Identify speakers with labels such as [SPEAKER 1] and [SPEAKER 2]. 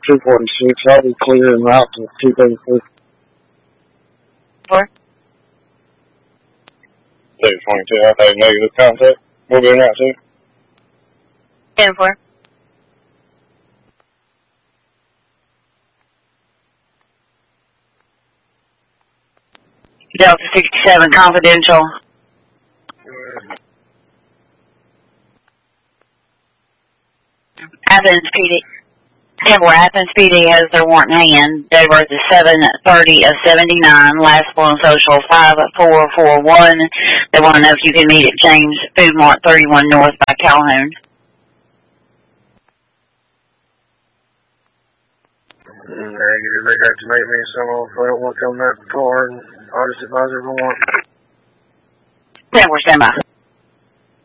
[SPEAKER 1] 246. I'll be clear and route to 234.
[SPEAKER 2] 622, I've had negative contact. We'll be in route 2.
[SPEAKER 3] 10-4. Delta 67, confidential. Athens PD. 10-4, Athens PD has their warrant in hand. Date of birth is 7/30 of 79. Last four on social 5441. They want to know if you can meet at James Food Mart 31 North by Calhoun.
[SPEAKER 1] Negative. They got to make me some off. I don't want to come that far. And I'll just advise everyone.
[SPEAKER 3] 10-4, stand by.